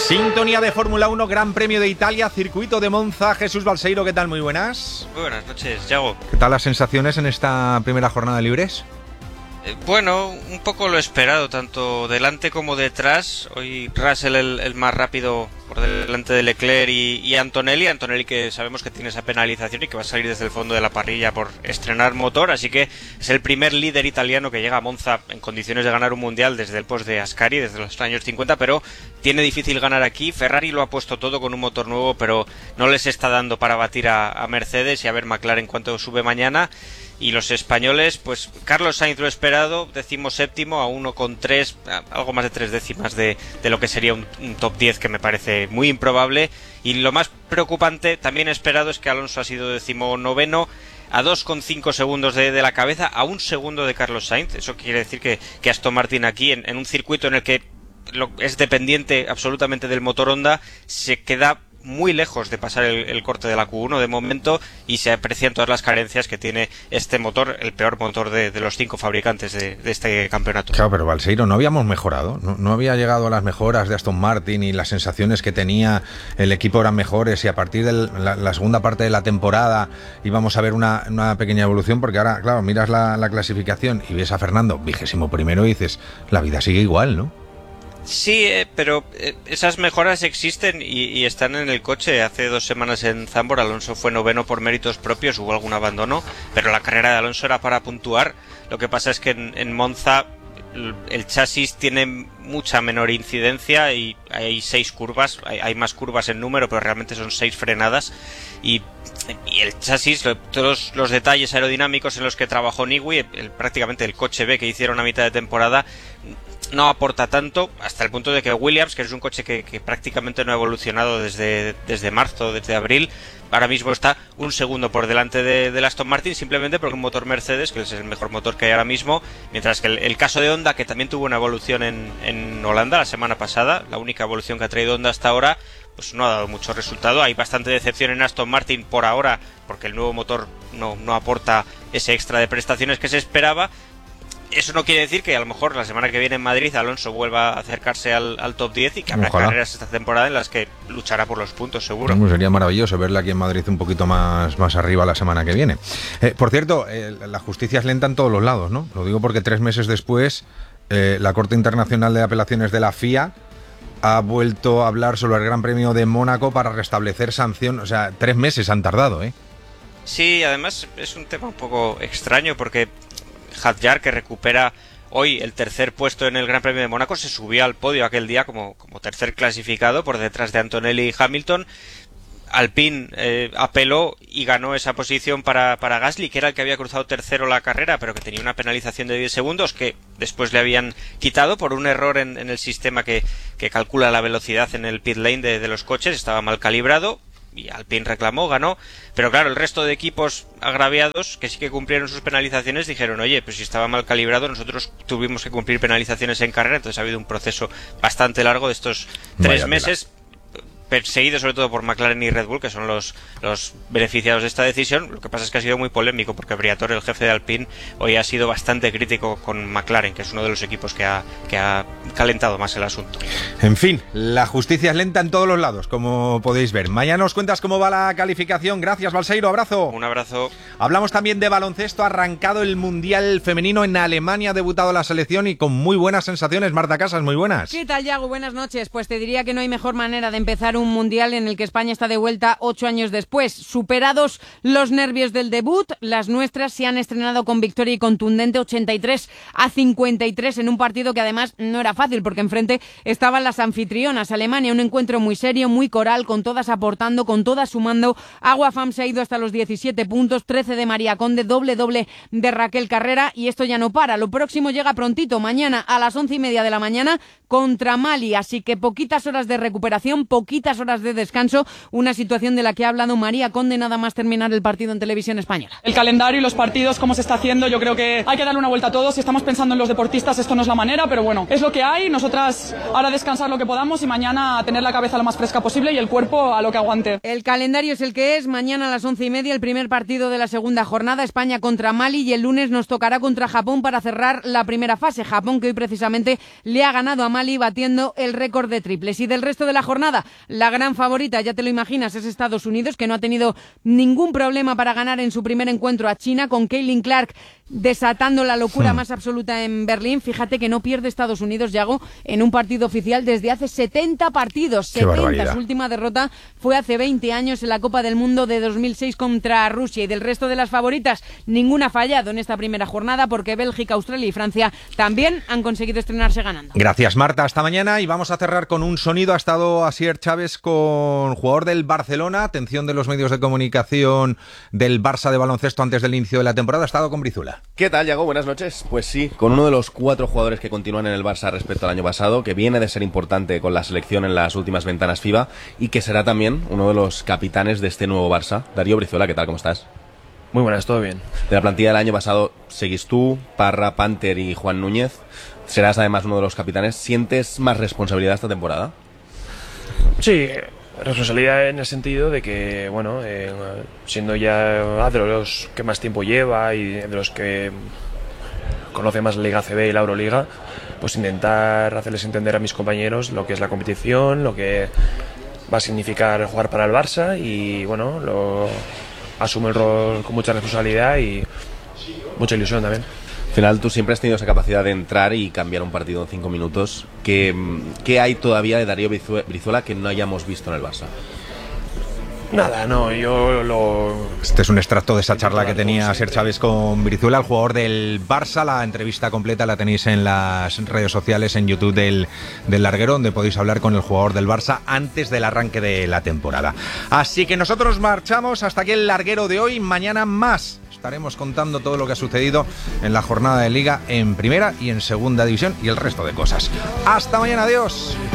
Sintonía de Fórmula 1, Gran Premio de Italia, Circuito de Monza. Jesús Balseiro, ¿qué tal? Muy buenas. Muy buenas noches, Yago. ¿Qué tal las sensaciones en esta primera jornada de libres? Bueno, un poco lo esperado, tanto delante como detrás. Hoy Russell el más rápido por delante de Leclerc y Antonelli. Antonelli, que sabemos que tiene esa penalización y que va a salir desde el fondo de la parrilla por estrenar motor, así que es el primer líder italiano que llega a Monza en condiciones de ganar un mundial desde el post de Ascari, desde los años 50, pero tiene difícil ganar aquí. Ferrari lo ha puesto todo con un motor nuevo, pero no les está dando para batir a Mercedes y a ver McLaren cuánto sube mañana. Y los españoles, pues Carlos Sainz lo esperado, 17º a 1,3, algo más de 3 décimas de lo que sería un top 10, que me parece muy improbable. Y lo más preocupante, también esperado, es que Alonso ha sido 19º, a 2,5 segundos de la cabeza, a 1 segundo de Carlos Sainz. Eso quiere decir que Aston Martin aquí, en un circuito en el que es dependiente absolutamente del motor Honda, se queda muy lejos de pasar el corte de la Q1 de momento, y se aprecian todas las carencias que tiene este motor, el peor motor de los 5 fabricantes de este campeonato. Claro, pero Balseiro, no habíamos mejorado, no había llegado a las mejoras de Aston Martin y las sensaciones que tenía el equipo eran mejores, y a partir de la segunda parte de la temporada íbamos a ver una pequeña evolución, porque ahora, claro, miras la clasificación y ves a Fernando 21º y dices, la vida sigue igual, ¿no? Sí, pero esas mejoras existen y están en el coche. Hace 2 semanas en Zandvoort Alonso fue 9º por méritos propios, hubo algún abandono, pero la carrera de Alonso era para puntuar. Lo que pasa es que en Monza el chasis tiene mucha menor incidencia y hay 6 curvas, hay más curvas en número, pero realmente son 6 frenadas, y el chasis, todos los detalles aerodinámicos en los que trabajó Newey, prácticamente el coche B que hicieron a mitad de temporada, no aporta tanto, hasta el punto de que Williams, que es un coche que prácticamente no ha evolucionado desde marzo, desde abril, ahora mismo está 1 segundo por delante del Aston Martin, simplemente porque un motor Mercedes, que es el mejor motor que hay ahora mismo, mientras que el caso de Honda, que también tuvo una evolución en Holanda la semana pasada, la única evolución que ha traído Honda hasta ahora, pues no ha dado mucho resultado. Hay bastante decepción en Aston Martin por ahora, porque el nuevo motor no aporta ese extra de prestaciones que se esperaba. Eso no quiere decir que a lo mejor la semana que viene en Madrid Alonso vuelva a acercarse al top 10 y que habrá carreras esta temporada en las que luchará por los puntos, seguro. Sería maravilloso verle aquí en Madrid un poquito más arriba la semana que viene. Por cierto, la justicia es lenta en todos los lados, ¿no? Lo digo porque 3 meses después la Corte Internacional de Apelaciones de la FIA ha vuelto a hablar sobre el Gran Premio de Mónaco para restablecer sanción. O sea, 3 meses han tardado, ¿eh? Sí, además es un tema un poco extraño, porque Hadjar, que recupera hoy el 3er puesto en el Gran Premio de Mónaco, se subió al podio aquel día como 3er clasificado por detrás de Antonelli y Hamilton. Alpine apeló y ganó esa posición para Gasly, que era el que había cruzado 3º la carrera, pero que tenía una penalización de 10 segundos que después le habían quitado por un error en el sistema que calcula la velocidad en el pit lane de los coches. Estaba mal calibrado y Alpine reclamó, ganó, pero claro, el resto de equipos agraviados, que sí que cumplieron sus penalizaciones, dijeron, oye, pues si estaba mal calibrado, nosotros tuvimos que cumplir penalizaciones en carrera. Entonces ha habido un proceso bastante largo de estos 3 meses, perseguido sobre todo por McLaren y Red Bull, que son los beneficiados de esta decisión. Lo que pasa es que ha sido muy polémico, porque Briatore, el jefe de Alpine, hoy ha sido bastante crítico con McLaren, que es uno de los equipos que ha calentado más el asunto. En fin, la justicia es lenta en todos los lados, como podéis ver. Mañana nos cuentas cómo va la calificación. Gracias, Balseiro, abrazo. Un abrazo. Hablamos también de baloncesto. Ha arrancado el Mundial Femenino en Alemania, ha debutado la selección y con muy buenas sensaciones. Marta Casas, muy buenas. ¿Qué tal, Yago? Buenas noches. Pues te diría que no hay mejor manera de empezar un mundial en el que España está de vuelta 8 años después. Superados los nervios del debut, las nuestras se han estrenado con victoria y contundente, 83-53, en un partido que además no era fácil, porque enfrente estaban las anfitrionas, Alemania. Un encuentro muy serio, muy coral, con todas aportando, con todas sumando. Agua Fam se ha ido hasta los 17 puntos, 13 de María Conde, doble de Raquel Carrera, y esto ya no para. Lo próximo llega prontito, mañana a las 11:30 de la mañana contra Mali, así que poquitas horas de recuperación, poquitas horas de descanso, una situación de la que ha hablado María Conde nada más terminar el partido en televisión española. El calendario y los partidos, cómo se está haciendo, yo creo que hay que darle una vuelta a todos. Si estamos pensando en los deportistas, esto no es la manera, pero bueno, es lo que hay. Nosotras ahora descansar lo que podamos y mañana tener la cabeza lo más fresca posible y el cuerpo a lo que aguante. El calendario es el que es. Mañana a las 11:30 el primer partido de la segunda jornada, España contra Mali, y el lunes nos tocará contra Japón para cerrar la primera fase. Japón, que hoy precisamente le ha ganado a Mali batiendo el récord de triples. Y del resto de la jornada, la gran favorita, ya te lo imaginas, es Estados Unidos, que no ha tenido ningún problema para ganar en su primer encuentro a China, con Caitlin Clark desatando la locura más absoluta en Berlín. Fíjate que no pierde Estados Unidos, Yago, en un partido oficial desde hace 70 partidos. Qué 70. barbaridad. Su última derrota fue hace 20 años en la Copa del Mundo de 2006 contra Rusia. Y del resto de las favoritas, ninguna ha fallado en esta primera jornada, porque Bélgica, Australia y Francia también han conseguido estrenarse ganando. Gracias, Marta. Hasta mañana. Y vamos a cerrar con un sonido. Ha estado Asier Chávez, con jugador del Barcelona. Atención de los medios de comunicación del Barça de baloncesto antes del inicio de la temporada. Ha estado con Brizuela. ¿Qué tal, Yago? Buenas noches. Pues sí, con uno de los 4 jugadores que continúan en el Barça respecto al año pasado, que viene de ser importante con la selección en las últimas ventanas FIBA y que será también uno de los capitanes de este nuevo Barça. Darío Brizuela, ¿qué tal? ¿Cómo estás? Muy buenas, todo bien. De la plantilla del año pasado seguís tú, Parra, Panter y Juan Núñez. Serás además uno de los capitanes. ¿Sientes más responsabilidad esta temporada? Sí, responsabilidad en el sentido de que, bueno, siendo ya de los que más tiempo lleva y de los que conoce más la Liga ACB y la Euroliga, pues intentar hacerles entender a mis compañeros lo que es la competición, lo que va a significar jugar para el Barça y, bueno, asumo el rol con mucha responsabilidad y mucha ilusión también. Al final tú siempre has tenido esa capacidad de entrar y cambiar un partido en 5 minutos. ¿Qué hay todavía de Darío Brizuela que no hayamos visto en el Barça? Nada, no, Este es un extracto de esa charla que tenía Asier Chávez con Brizuela, el jugador del Barça. La entrevista completa la tenéis en las redes sociales, en YouTube del Larguero, donde podéis hablar con el jugador del Barça antes del arranque de la temporada. Así que nosotros marchamos. Hasta aquí el Larguero de hoy. Mañana más. Estaremos contando todo lo que ha sucedido en la jornada de Liga en Primera y en Segunda División y el resto de cosas. Hasta mañana, adiós.